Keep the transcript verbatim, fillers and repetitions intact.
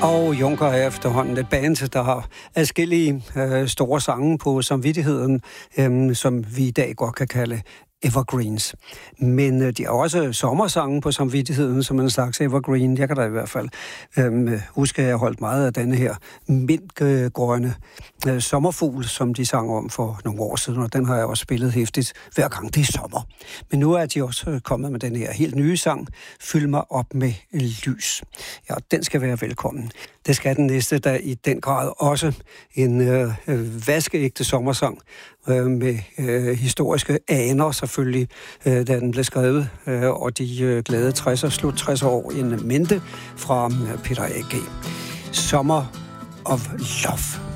Og Juncker er efterhånden et band, der har adskillige øh, store sange på samvittigheden, øh, som vi i dag godt kan kalde evergreens. Men øh, de har også sommersange på samvittigheden, som en slags evergreen. Jeg kan da i hvert fald øh, huske, at jeg holdt meget af denne her mintgrønne øh, sommerfugl, som de sang om for nogle år siden, og den har jeg også spillet hæftigt hver gang det er sommer. Men nu er de også kommet med den her helt nye sang, Fyld mig op med lys. Ja, den skal være velkommen. Det skal den næste, der i den grad også en øh, vaskeægte sommersang øh, med øh, historiske aner selvfølgelig, øh, da den blev skrevet, øh, og de øh, glade tresser, slut tresser år en mente fra øh, Peter A G. Summer of Love.